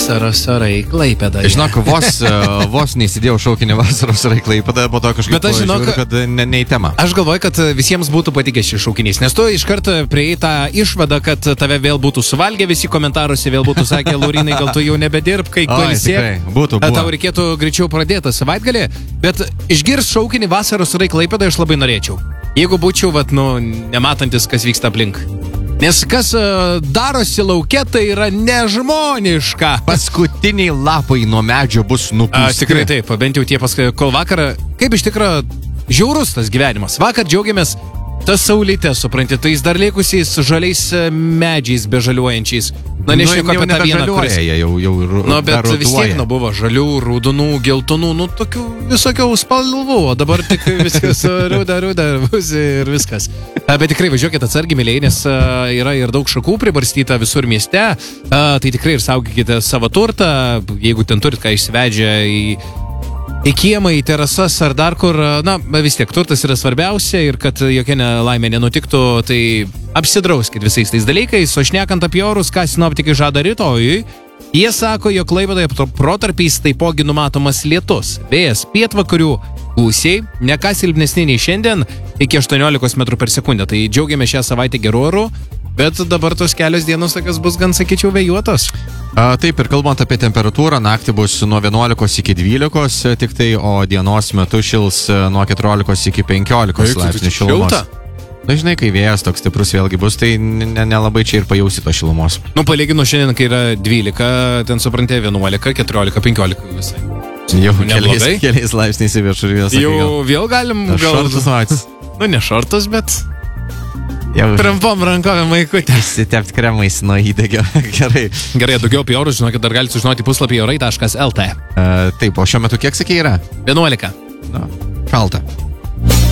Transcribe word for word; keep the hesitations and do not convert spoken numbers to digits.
Vasaros orai Klaipėdoje. Žinok, vos, vos neįsidėjau šaukinį vasaros orai Klaipėdoje, po to kažkaip Bet aš žinok, žiūriu, kad ne, ne į temą. Aš galvoju, kad visiems būtų patikęs šis šaukinys, nes tu iš karto prieėjai tą išvadą, kad tave vėl būtų suvalgę visi komentaruose, vėl būtų sakę, Laurinai, gal tu jau nebedirb, kai pailsėk. Būtų, buvo. Tau reikėtų greičiau pradėti savaitgalį, bet išgirs šaukinį vasaros orai Klaipėdoje aš labai norėčiau. Jeigu būčiau, vat, nu, nematantis, kas vyksta aplink. Nes kas uh, darosi lauke, tai yra nežmoniška. Paskutiniai lapai nuo medžio bus nupūsti. Aš tikrai taip, bent jau tie paskui, kol vakarą, kaip iš tikrųjų žiaurus tas gyvenimas. Vakar džiaugiamės tas saulytė, supranti, tais dar likusiais žaliais medžiais bežaliuojančiais. Na, nešneko apie tą vieną, kuris... Jau, jau nu, bet vis tiek, nu, buvo žalių, rūdonų, geltonų, nu, tokių visokių spalvų, o dabar tik viskas rūda, rūda, ir viskas. Bet tikrai važiuokit atsargiai, mėlyje, nes yra ir daug šakų pribarstyta visur mieste, tai tikrai ir saugykite savo turtą, jeigu ten turit ką išsivedžia į... į kiemą, į terasas ar dar kur, na, vis tiek turtas yra svarbiausia ir kad jokia nelaimė nenutiktų, tai apsidrauskit visais tais dalykais, o šnekant apie orus, ką sinoptikai žada rytojui, jie sako, jog Klaipėdoje protarpiais taipogi numatomas lietus, vėjas pietvakarių gūsiai, ne ką silpnesni nei šiandien, iki aštuoniolikos metrų per sekundę, tai džiaugiame šią savaitę gerų orų. Bet dabar tos kelios dienos tokios bus gan, sakyčiau, vėjuotos. A, taip, ir kalbant apie temperatūrą, naktį bus nuo vienuolikos iki dvylikos, tik tai, o dienos metu šils nuo keturiolikos iki penkiolikos laipsnių šilumos. Na, žinai, kai vėjas toks stiprus vėlgi bus, tai nelabai ne, ne čia ir pajausi to šilumos. Nu, palyginu šiandien, kai yra dvylika, ten suprantė vienuolika, keturiolika, penkiolika visai. Jau keliais, keliais laipsniais į viršų ir vėl. Jau gal, vėl galim... Gal... Šortus matys. Nu, ne šortus, bet... Jau... Trumpom rankovėm maikutė. Įsitepti kremais nuo įdegio. Gerai. Gerai, daugiau apie orus, žinokit, dar galite sužinoti puslapį orai taškas lt. Uh, taip, o šiuo metu kiek sakė yra? vienuolika. Na, šalta.